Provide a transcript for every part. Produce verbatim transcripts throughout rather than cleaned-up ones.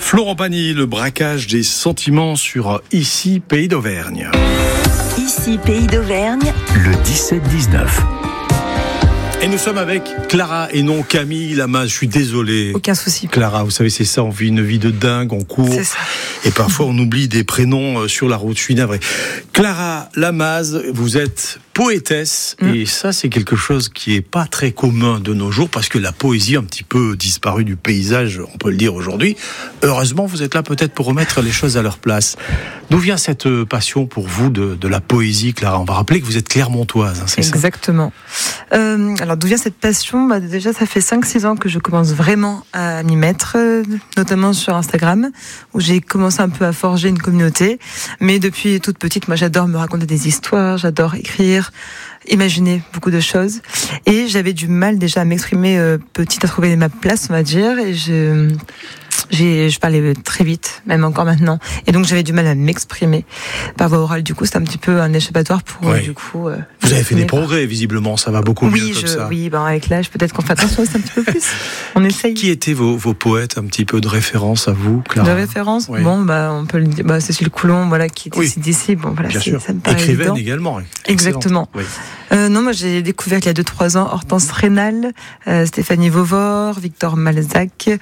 Florent Pagny, le braquage des sentiments sur Ici, Pays d'Auvergne. Ici, Pays d'Auvergne, le dix-sept dix-neuf. Et nous sommes avec Clara et non Camille Lamaze. Je suis désolé. Aucun souci. Clara, vous savez, c'est ça, on vit une vie de dingue, on court. C'est ça. Et parfois, on oublie des prénoms sur la route. Je suis navré. Clara Lamaze, vous êtes poétesse. Mmh. Et ça, c'est quelque chose qui est pas très commun de nos jours parce que la poésie a un petit peu disparu du paysage, on peut le dire aujourd'hui. Heureusement, vous êtes là peut-être pour remettre les choses à leur place. D'où vient cette passion pour vous de, de la poésie, Clara? On va rappeler que vous êtes clermontoise, hein, c'est ça? Exactement. Euh, alors, d'où vient cette passion? Bah, déjà, ça fait cinq six ans que je commence vraiment à m'y mettre, euh, notamment sur Instagram, où j'ai commencé un peu à forger une communauté. Mais depuis toute petite, moi, j'adore me raconter des histoires, j'adore écrire, imaginer beaucoup de choses. Et j'avais du mal déjà à m'exprimer euh, petite, à trouver ma place, on va dire. Et je... J'ai, je parlais très vite, même encore maintenant. Et donc, j'avais du mal à m'exprimer par voie orale. Du coup, c'est un petit peu un échappatoire pour, ouais. euh, du coup... Euh, Vous avez fait des progrès, visiblement. Ça va beaucoup oui, mieux comme je, ça. Oui, ben, avec l'âge, peut-être qu'on fait attention aussi un petit peu plus. On essaye. Qui étaient vos, vos poètes, un petit peu de référence à vous, Clara? De référence? Oui. Bon, bah, on peut le dire. Bah, Cécile Coulon, voilà, qui est oui. ici d'ici. Bon, voilà, bien c'est, sûr. ça me paraît Écrivaine évident. également. Exactement. Oui. Euh, non, moi, j'ai découvert il y a deux trois ans Hortense Rénal, euh, Stéphanie Vauvor, Victor Malzac,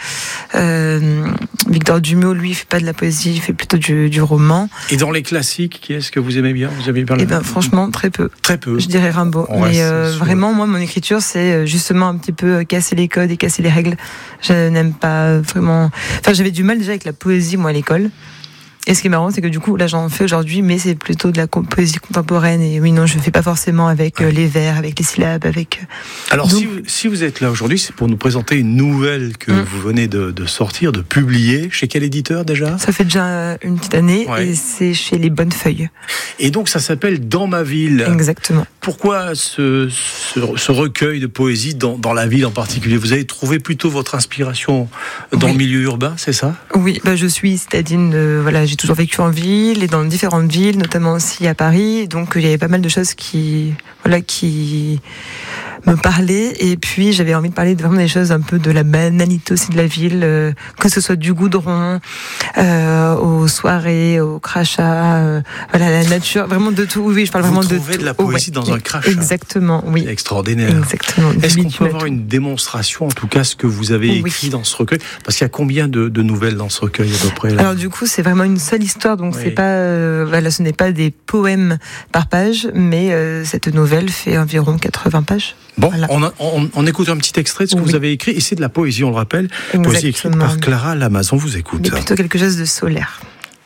euh, Victor Dumeau, lui, il fait pas de la poésie, il fait plutôt du, du roman. Et dans les classiques, qui est-ce que vous aimez bien? Vous aimez bien? Eh ben, franchement, très peu. Très peu. Je dirais Rimbaud. On Mais reste euh, sur- vraiment, moi, mon écriture, c'est justement un petit peu casser les codes et casser les règles. Je n'aime pas vraiment. Enfin, j'avais du mal déjà avec la poésie, moi, à l'école. Et ce qui est marrant, c'est que du coup, là, j'en fais aujourd'hui, mais c'est plutôt de la com- poésie contemporaine. Et oui, non, je fais pas forcément avec euh, les vers, avec les syllabes, avec. Alors, Donc- si, vous, si vous êtes là aujourd'hui, c'est pour nous présenter une nouvelle que Mm. vous venez de, de sortir, de publier. Chez quel éditeur déjà? Ça fait déjà une petite année, Ouais. et c'est chez Les Bonnes Feuilles. Et donc, ça s'appelle Dans ma ville. Exactement. Pourquoi ce, ce, ce recueil de poésie dans, dans la ville en particulier? Vous avez trouvé plutôt votre inspiration dans Oui. le milieu urbain, c'est ça? Oui, bah je suis citadine. De, voilà, j'ai toujours vécu en ville et dans différentes villes, notamment aussi à Paris. Donc il y avait pas mal de choses qui, voilà, qui me parlaient. Et puis j'avais envie de parler de vraiment des choses un peu de la banalité aussi de la ville, euh, que ce soit du goudron, euh, aux soirées, aux crachats, euh, voilà, la nature, vraiment de tout. Oui, je parle Vous vraiment de trouvez tout. de la Oh, poésie ouais. dans un crachat. Exactement, oui. C'est extraordinaire. Exactement. Est-ce Du qu'on peut bitume à avoir tout. une démonstration, en tout cas, ce que vous avez Oui. écrit dans ce recueil? Parce qu'il y a combien de, de nouvelles dans ce recueil à peu près là? Alors du coup, c'est vraiment une seule histoire, donc Oui. c'est pas, euh, voilà, ce n'est pas des poèmes par page, mais euh, cette nouvelle fait environ quatre-vingts pages. Bon, Voilà. on, a- on, on écoute un petit extrait de ce que Oui. vous avez écrit, et c'est de la poésie, on le rappelle. Poésie écrite Exactement. par Clara Lamaze, on vous écoute. Mais plutôt quelque chose de solaire.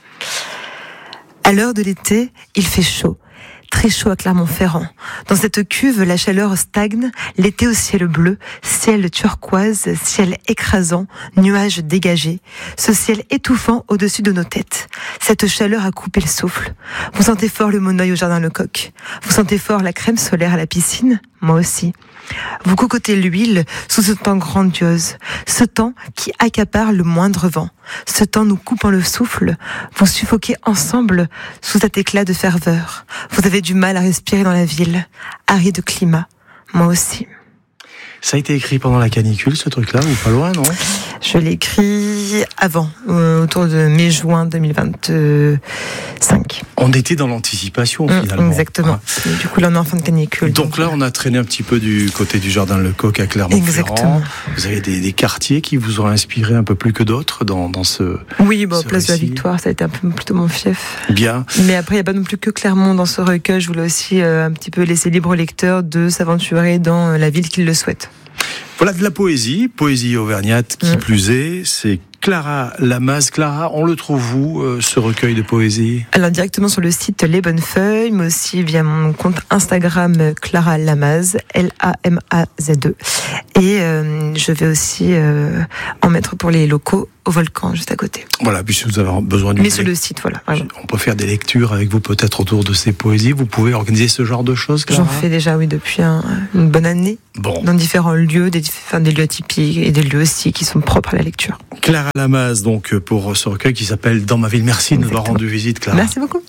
À l'heure de l'été, il fait chaud. Très chaud à Clermont-Ferrand. Dans cette cuve, la chaleur stagne, l'été au ciel bleu, ciel turquoise, ciel écrasant, nuages dégagés, ce ciel étouffant au-dessus de nos têtes. Cette chaleur a coupé le souffle. Vous sentez fort le Monoeil au jardin Lecoq. Vous sentez fort la crème solaire à la piscine. Moi aussi. Vous cocotez l'huile sous ce temps grandiose, ce temps qui accapare le moindre vent, ce temps nous coupant le souffle, vous suffoquez ensemble sous cet éclat de ferveur. Vous avez du mal à respirer dans la ville, aride climat, moi aussi. Ça a été écrit pendant la canicule, ce truc-là, ou pas loin, non? Je l'ai écrit avant, euh, autour de mai-juin deux mille vingt-cinq. On était dans l'anticipation, Mmh, finalement. exactement. Ah. Et du coup, là, on est en fin de canicule. Donc là, on a traîné un petit peu du côté du jardin Lecoq à Clermont-Ferrand. Exactement. Vous avez des, des quartiers qui vous ont inspiré un peu plus que d'autres dans, dans ce... Oui, bon, ce Place de la récit. Victoire, ça a été un peu plutôt mon fief. Bien. Mais après, il n'y a pas non plus que Clermont dans ce recueil. Je voulais aussi euh, un petit peu laisser libre au lecteur de s'aventurer dans euh, la ville qu'il le souhaite. Voilà de la poésie, poésie auvergnate qui Mmh. plus est, c'est Clara Lamaze. Clara, on le trouve où, euh, ce recueil de poésie? Alors directement sur le site Les Bonnes Feuilles, mais aussi via mon compte Instagram euh, Clara Lamaze, L A M A Z E. Et euh, je vais aussi euh, en mettre pour les locaux au Volcan, juste à côté. Voilà, puis si vous avez besoin d'une... Mais sur le site, voilà. vraiment. On peut faire des lectures avec vous peut-être autour de ces poésies. Vous pouvez organiser ce genre de choses, Clara? J'en fais déjà, oui, depuis un- une bonne année, Bon. dans différents lieux, des, enfin, des lieux atypiques et des lieux aussi qui sont propres à la lecture. Clara Lamaze, donc, pour ce recueil qui s'appelle Dans ma ville. Merci de nous avoir Exactement. rendu visite, Clara. Merci beaucoup.